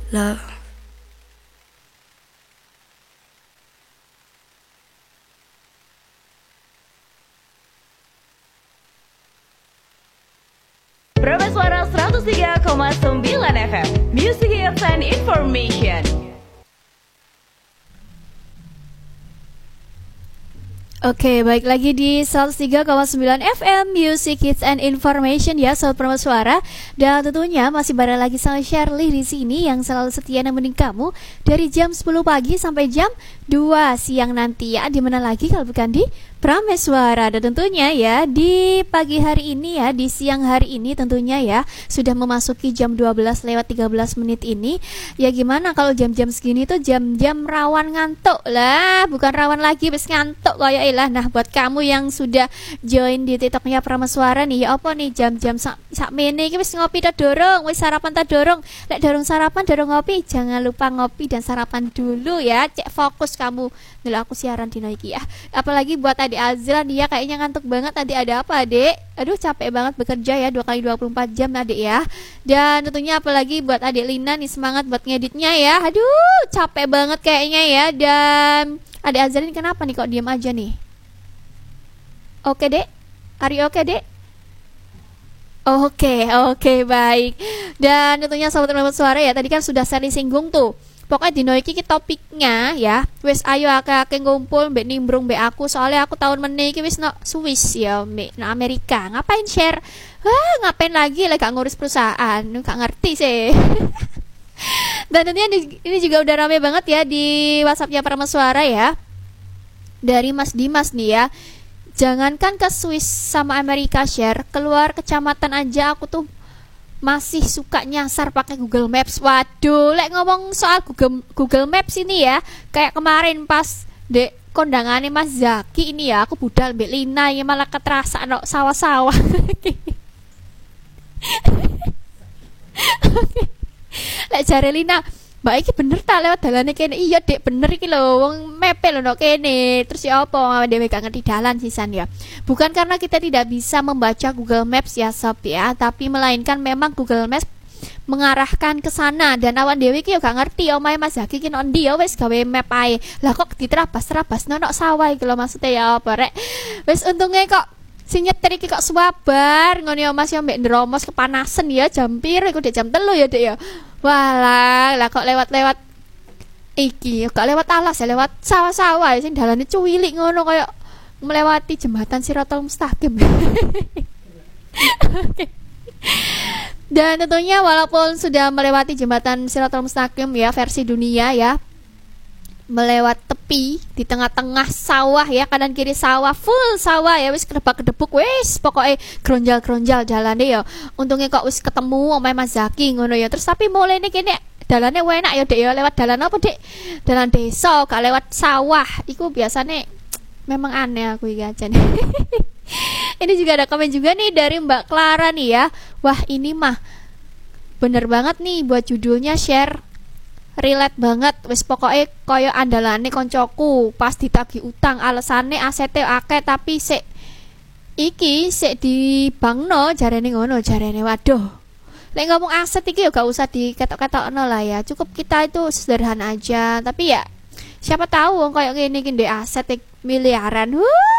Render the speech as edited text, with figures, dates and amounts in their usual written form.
Love. Suara 103,9 FM Music Hits and Information. Oke, baik lagi di 103,9 FM Music Hits and Information ya, Sobat Permata Suara. Dan tentunya masih bareng lagi sama Shirley di sini yang selalu setia nemenin kamu dari jam 10 pagi sampai jam 2 siang nanti ya. Di mana lagi kalau bukan di Prameswara. Dan tentunya ya di pagi hari ini ya, di siang hari ini tentunya ya sudah memasuki jam 12 lewat 13 menit ini. Ya gimana kalau jam-jam segini tuh jam-jam rawan ngantuk lah, bukan rawan lagi bes ngantuk kayak ilah. Nah, buat kamu yang sudah join di TikToknya Prameswara nih, ya apa nih jam-jam sak mene iki wis ngopi ta dorong, wis sarapan ta dorong. Lek dorong sarapan, dorong ngopi, jangan lupa ngopi dan sarapan dulu ya. Cek fokus kamu. Dulu aku siaran di iki ya. Apalagi buat Adik Azra, dia kayaknya ngantuk banget. Tadi ada apa, Adik? Aduh, capek banget bekerja ya 2 kali 24 jam Adik ya. Dan tentunya apalagi buat Adik Lina nih, semangat buat ngeditnya ya. Aduh, capek banget kayaknya ya. Dan Adik Azra ini kenapa nih kok diam aja nih? Oke, Dek. Are you oke, Dek? Oke, baik. Dan tentunya Sobat Permata Suara ya, tadi kan sudah sering singgung tuh. Pokoknya dino iki topiknya ya, wis ayo akeh-akeh ngumpul mbek nimbrung mbek aku, soalnya aku tahun meneh iki wis no Swiss ya, mbek no Amerika. Ngapain share? Wah, ngapain lagi lah gak ngurus perusahaan, gak ngerti sih. Dan tentunya ini juga udah rame banget ya di WhatsAppnya Prameswara ya. Dari Mas Dimas nih ya. Jangankan ke Swiss sama Amerika share, keluar kecamatan aja aku tuh masih suka nyasar pakai Google Maps. Waduh, lek ngomong soal Google Maps ini ya, kayak kemarin pas dek kondangannya Mas Zaki ini ya, aku budal mbek Lina ya malah keterasa no sawah-sawah. Lek jare Lina, Mbak iki bener tak lewat dalane kene? Iya, Dek, bener iki lho, wong mepe lho no kene. Terus ya apa dhewe gak ngerti dalan sisan ya. Bukan karena kita tidak bisa membaca Google Maps ya sob ya, tapi melainkan memang Google Maps mengarahkan ke sana dan awan dewi ki yo gak ngerti omahe Mas Zaki ki ndi ya wis gawe map ae. Lah kok diterabas-terabas no sawah iki lho, maksudnya ya apa rek. Wis untungnya kok sing nyetir iki kok suwabar ngono ya Mas ya mbek nderomos kepanasan ya, jam piro iku dek jam 3 ya Dek ya. Walah, lah kok lewat-lewat iki, kok lewat alas ya, lewat sawah-sawah sing dalane cuwilik ngono kaya melewati jembatan Shiratal Mustaqim. Dan tentunya walaupun sudah melewati jembatan Shiratal Mustaqim ya versi dunia ya, melewat tepi di tengah-tengah sawah ya, kanan kiri sawah, full sawah ya, wis kedebak-kedebuk wis pokoknya gronjal-gronjal jalane ya. Untungnya kok wis ketemu omahe Mas Zaki ngono ya. Terus tapi mulai nih kene dalane enak ya Dek ya, lewat dalan apa Dek? Dalan desa, gak lewat sawah. Iku biasanya memang aneh aku iki aja nih. Ini juga ada komen juga nih dari Mbak Clara nih ya. Wah, ini mah bener banget nih buat judulnya share, relate banget. Wis pokoknya koyo andalane koncoku pas ditagih utang, alesane asete akeh tapi sik iki sik di bankno jarene ngono, jarene waduh. Lek ngomong aset iki ya gak usah diketok-ketokno lah ya. Cukup kita itu sederhana aja. Tapi ya siapa tahu wong koyo ngene iki ndek aset miliaran.